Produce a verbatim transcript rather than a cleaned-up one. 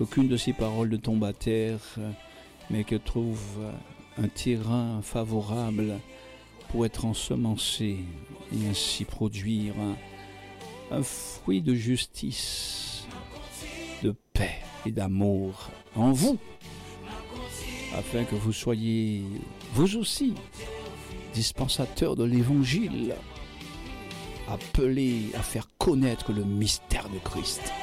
qu'aucune de ces paroles ne tombe à terre, mais qu'elle trouve un terrain favorable pour être ensemencée et ainsi produire un, un fruit de justice, de paix et d'amour en vous, afin que vous soyez, vous aussi, dispensateurs de l'Évangile, appelés à faire connaître le mystère de Christ.